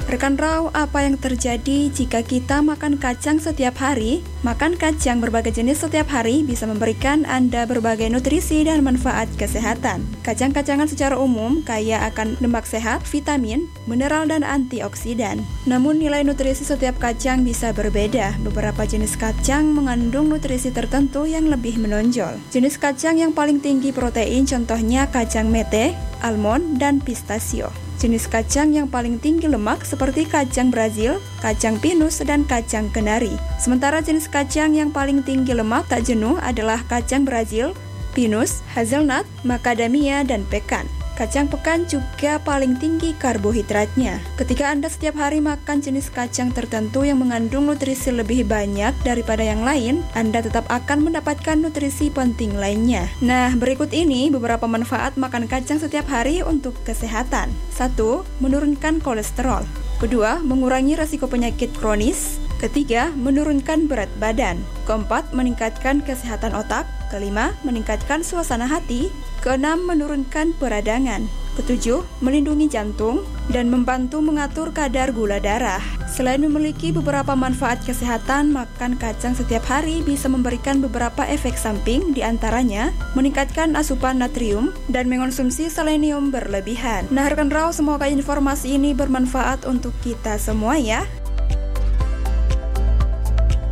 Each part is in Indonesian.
Rekan Rau, apa yang terjadi jika kita makan kacang setiap hari? Makan kacang berbagai jenis setiap hari bisa memberikan Anda berbagai nutrisi dan manfaat kesehatan. Kacang-kacangan secara umum kaya akan lemak sehat, vitamin, mineral, dan antioksidan. Namun nilai nutrisi setiap kacang bisa berbeda. Beberapa jenis kacang mengandung nutrisi tertentu yang lebih menonjol. Jenis kacang yang paling tinggi protein contohnya kacang mete, almond, dan pistachio. Jenis kacang yang paling tinggi lemak seperti kacang Brazil, kacang pinus, dan kacang kenari. Sementara jenis kacang yang paling tinggi lemak tak jenuh adalah kacang Brazil, pinus, hazelnut, macadamia, dan pekan. Kacang pekan juga paling tinggi karbohidratnya. Ketika Anda setiap hari makan jenis kacang tertentu yang mengandung nutrisi lebih banyak daripada yang lain, Anda tetap akan mendapatkan nutrisi penting lainnya. Nah, berikut ini beberapa manfaat makan kacang setiap hari untuk kesehatan. 1. Menurunkan kolesterol. Kedua, mengurangi risiko penyakit kronis. Ketiga, menurunkan berat badan. Keempat, meningkatkan kesehatan otak. Kelima, meningkatkan suasana hati. Keenam, menurunkan peradangan. Ketujuh, melindungi jantung dan membantu mengatur kadar gula darah. Selain memiliki beberapa manfaat kesehatan, makan kacang setiap hari bisa memberikan beberapa efek samping, diantaranya meningkatkan asupan natrium dan mengonsumsi selenium berlebihan. Nah, rekan Rau, semoga informasi ini bermanfaat untuk kita semua ya.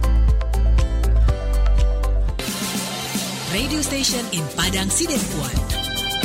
Radio station in Padang Sidempuan